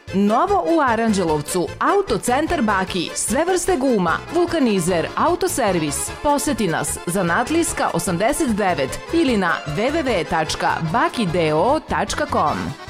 Novo u Aranđelovcu, Autocentar Baki, sve vrste guma, vulkanizer, autoservis. Poseti nas Zanatlijska 89 ili na www.bakideo.com.